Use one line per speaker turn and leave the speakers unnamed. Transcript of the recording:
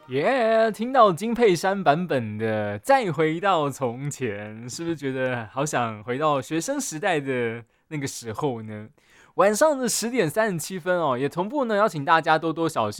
耶听到金佩珊版本的《再回到从前》，是不是觉得好想回到学生时代的那个时候呢？晚上的10:37哦，也同步呢邀请大家多多小心。